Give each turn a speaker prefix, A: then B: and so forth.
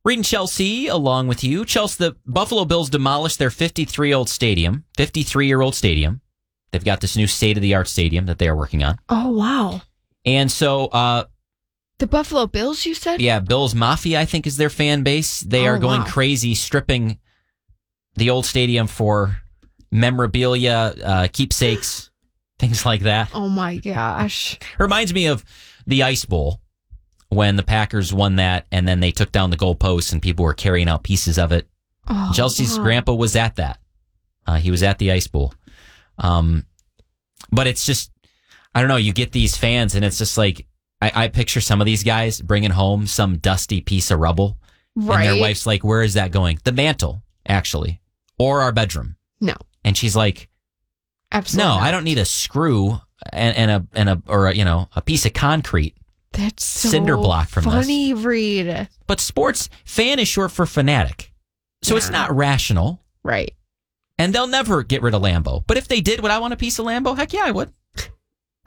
A: Reading Chelsea along with you. Chelsea, the Buffalo Bills demolished their 53-year-old stadium. They've got this new state-of-the-art stadium that they are working on.
B: Oh, wow.
A: And so...
B: the Buffalo Bills, you said?
A: Yeah, Bills Mafia, I think, is their fan base. They are going crazy, stripping the old stadium for memorabilia, keepsakes, things like that.
B: Oh, my gosh.
A: Reminds me of the Ice Bowl when the Packers won that, and then they took down the goalposts and people were carrying out pieces of it.
B: Oh,
A: Chelsea's grandpa was at that. He was at the Ice Bowl. But it's just, I don't know, you get these fans and it's just like, I picture some of these guys bringing home some dusty piece of rubble.
B: Right.
A: And their wife's like, where is that going? The mantle, actually. Or our bedroom.
B: No.
A: And she's like,
B: absolutely
A: no,
B: not.
A: I don't need a screw and a piece of concrete.
B: That's so
A: cinder block from
B: funny, Reed.
A: But sports fan is short for fanatic. So it's not rational.
B: Right.
A: And they'll never get rid of Lambeau. But if they did, would I want a piece of Lambeau? Heck yeah, I would.